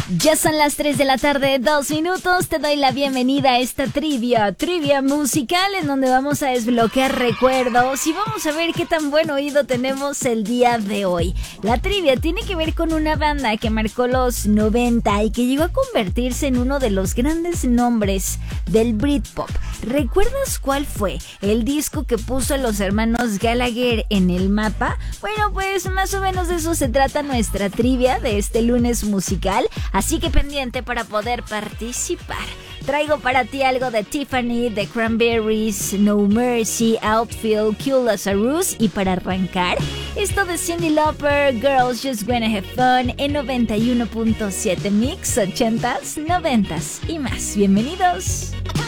Ya son las 3 de la tarde, 2 minutos. Te doy la bienvenida a esta trivia musical en donde vamos a desbloquear recuerdos y vamos a ver qué tan buen oído tenemos el día de hoy. La trivia tiene que ver con una banda que marcó los 90 y que llegó a convertirse en uno de los grandes nombres del Britpop. ¿Recuerdas cuál fue el disco que puso a los hermanos Gallagher en el mapa? Bueno, pues más o menos de eso se trata nuestra trivia de este lunes musical. Así que pendiente para poder participar. Traigo para ti algo de Tiffany, The Cranberries, No Mercy, Outfield, Cool Lazarus y para arrancar, esto de Cyndi Lauper, Girls Just Wanna Have Fun en 91.7 Mix, 80s, 90s y más. Bienvenidos.